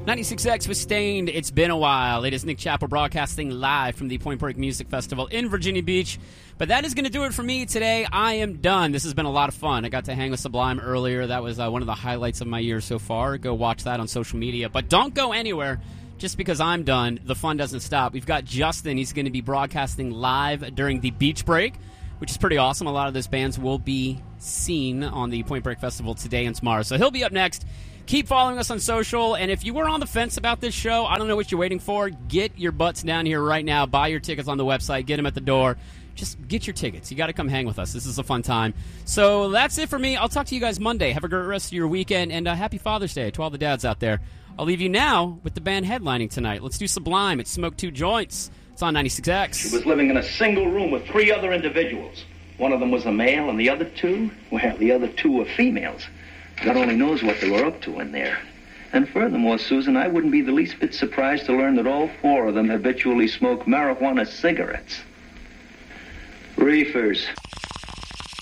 96X with Stained. It's been a while. It is Nick Chappell broadcasting live from the Point Break Music Festival in Virginia Beach. But that is going to do it for me today. I am done. This has been a lot of fun. I got to hang with Sublime earlier. That was one of the highlights of my year so far. Go watch that on social media. But don't go anywhere. Just because I'm done, the fun doesn't stop. We've got Justin. He's going to be broadcasting live during the beach break, which is pretty awesome. A lot of those bands will be seen on the Point Break Festival today and tomorrow. So he'll be up next. Keep following us on social, and if you were on the fence about this show, I don't know what you're waiting for. Get your butts down here right now. Buy your tickets on the website. Get them at the door. Just get your tickets. You got to come hang with us. This is a fun time. So that's it for me. I'll talk to you guys Monday. Have a great rest of your weekend, and happy Father's Day to all the dads out there. I'll leave you now with the band headlining tonight. Let's do Sublime. It's Smoke Two Joints. It's on 96X. She was living in a single room with 3 other individuals. One of them was a male, and the other 2, well, the other 2 were females. God only knows what they were up to in there. And furthermore, Susan, I wouldn't be the least bit surprised to learn that all 4 of them habitually smoke marijuana cigarettes. Reefers.